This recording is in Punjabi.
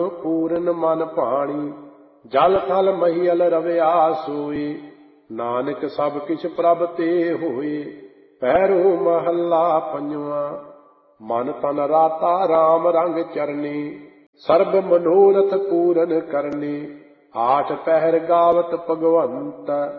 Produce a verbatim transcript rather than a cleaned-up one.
ਪੂਰਨ ਮਨ ਭਾਣੀ। ਜਲ ਥਲ ਮਹੀਲ ਰਵਿਆ ਸੋਈ, ਨਾਨਕ ਸਭ ਕਿਛ ਪ੍ਰਭ ਤੇ ਹੋਏ। ਪਹਿਰੋ ਮਹੱਲਾ ਪੰਜਵਾ। ਮਨ ਤਨ ਰਾਤਾ ਰਾਮ ਰੰਗ ਚਰਨੀ, ਸਰਬ ਮਨੋਰਥ ਪੂਰਨ ਕਰਨੀ। ਆਠ ਪਹਿਰ ਗਾਵਤ ਭਗਵੰਤ,